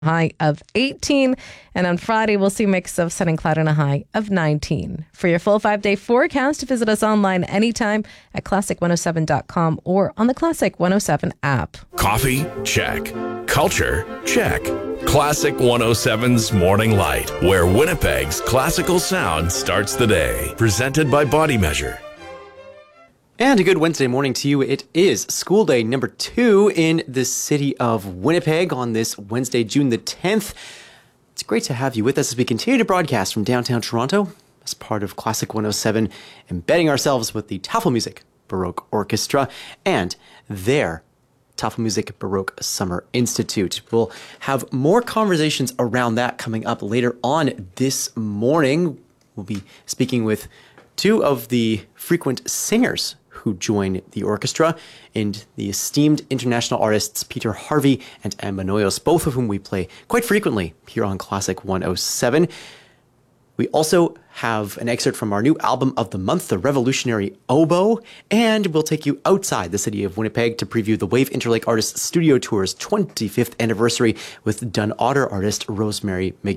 high of 18. And on Friday, we'll see a mix of sun and cloud and a high of 19. For your full 5-day forecast, visit us online anytime at classic107.com or on the Classic 107 app. Coffee? Check. Culture? Check. Classic 107's Morning Light, where Winnipeg's classical sound starts the day. Presented by Body Measure. And a good Wednesday morning to you. It is school day number 2 in the city of Winnipeg on this Wednesday, June the 10th. It's great to have you with us as we continue to broadcast from downtown Toronto as part of Classic 107, embedding ourselves with the Tafelmusik Baroque Orchestra and their Tafelmusik Baroque Summer Institute. We'll have more conversations around that coming up later on this morning. We'll be speaking with 2 of the frequent singers who join the orchestra, and the esteemed international artists Peter Harvey and Anne Manoyos, both of whom we play quite frequently here on Classic 107. We also have an excerpt from our new album of the month, The Revolutionary Oboe, and we'll take you outside the city of Winnipeg to preview the Wave Interlake Artists Studio Tour's 25th anniversary with Dun Otter artist Rosemary McGee.